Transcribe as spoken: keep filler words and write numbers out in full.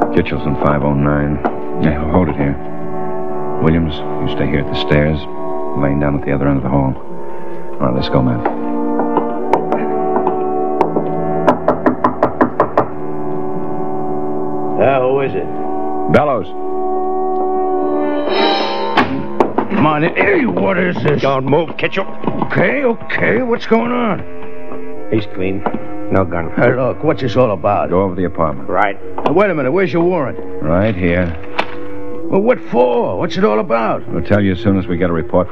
Kitchell's in five oh nine. Yeah, hold it here. Williams, you stay here at the stairs. Laying down at the other end of the hall. All right, let's go, man. Yeah, who is it? Bellows. Come on in. Hey, what is this? Don't move, Kitchell. Okay, okay, what's going on? He's clean. No gun. Hey, look, what's this all about? Go over the apartment. Right. Now, wait a minute, where's your warrant? Right here. Well, what for? What's it all about? We'll tell you as soon as we get a report